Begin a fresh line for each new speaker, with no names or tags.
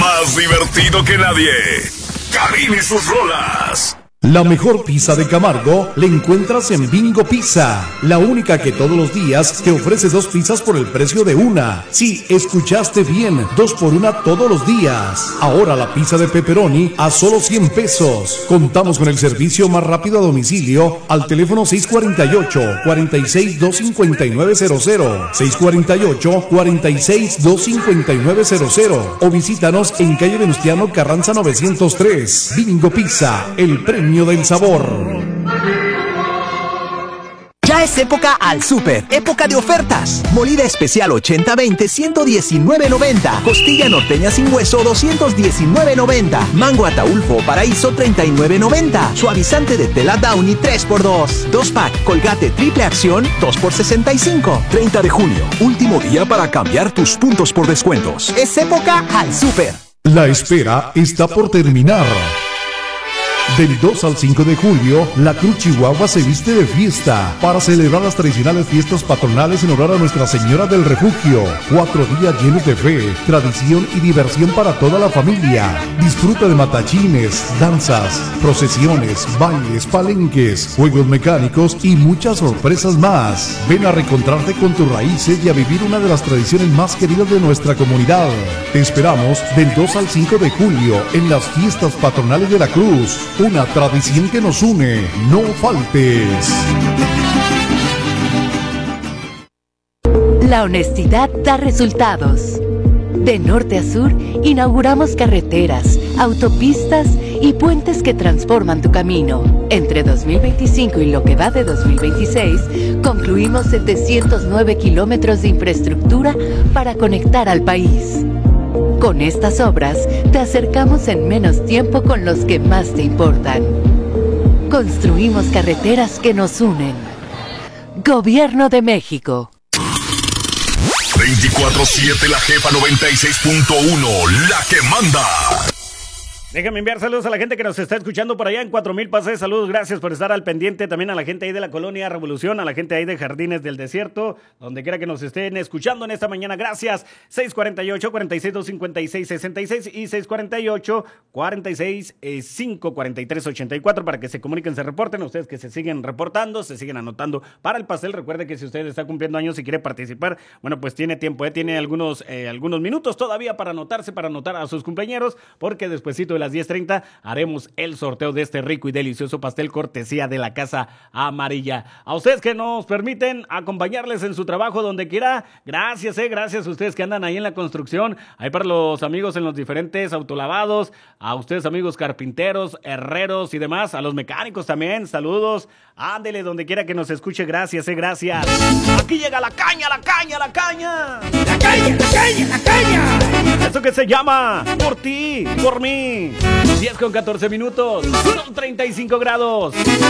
Más divertido que nadie. Karim y sus rolas.
La mejor pizza de Camargo la encuentras en Bingo Pizza, la única que todos los días te ofrece 2 pizzas por el precio de una. Sí, escuchaste bien, 2 por 1 todos los días. Ahora la pizza de pepperoni a solo 100 pesos. Contamos con el servicio más rápido a domicilio al teléfono 648-46-25900, 648-46-25900 o visítanos en calle Venustiano Carranza 903. Bingo Pizza, el premio del sabor.
Ya es época al súper, época de ofertas. Molida especial 80-20, 119.90. Costilla norteña sin hueso, 219.90. Mango Ataulfo Paraíso, 39.90. Suavizante de tela Downy, 3x2. 2-pack Colgate Triple Acción, 2x65. 30 de junio, último día para cambiar tus puntos por descuentos. Es época al súper.
La espera está por terminar. Del 2 al 5 de julio, la Cruz Chihuahua se viste de fiesta para celebrar las tradicionales fiestas patronales en honor a Nuestra Señora del Refugio. 4 días llenos de fe, tradición y diversión para toda la familia. Disfruta de matachines, danzas, procesiones, bailes, palenques, juegos mecánicos y muchas sorpresas más. Ven a reencontrarte con tus raíces y a vivir una de las tradiciones más queridas de nuestra comunidad. Te esperamos del 2 al 5 de julio en las fiestas patronales de la Cruz. Una tradición que nos une. No faltes.
La honestidad da resultados. De norte a sur, inauguramos carreteras, autopistas y puentes que transforman tu camino. Entre 2025 y lo que va de 2026, concluimos 709 kilómetros de infraestructura para conectar al país. Con estas obras, te acercamos en menos tiempo con los que más te importan. Construimos carreteras que nos unen. Gobierno de México.
24/7 la jefa 96.1, la que manda.
Déjame enviar saludos a la gente que nos está escuchando por allá en 4000 Pases. Saludos, gracias por estar al pendiente. También a la gente ahí de la Colonia Revolución, a la gente ahí de Jardines del Desierto, donde quiera que nos estén escuchando en esta mañana. Gracias. 648-46-256-66 y 648-46-543-84 para que se comuniquen, se reporten. Ustedes que se siguen reportando, se siguen anotando para el pastel. Recuerde que si usted está cumpliendo años y quiere participar, bueno, pues tiene tiempo, tiene algunos minutos todavía para anotarse, para anotar a sus cumpleaños, porque despuesito de las 10:30 haremos el sorteo de este rico y delicioso pastel cortesía de la Casa Amarilla. A ustedes que nos permiten acompañarles en su trabajo donde quiera, gracias a ustedes que andan ahí en la construcción, ahí para los amigos en los diferentes autolavados, a ustedes amigos carpinteros, herreros y demás, a los mecánicos también, saludos, ándele donde quiera que nos escuche, gracias. Aquí llega la caña. La caña. Esto que se llama Por Ti, Por Mí. 10:14 minutos, son 35 grados.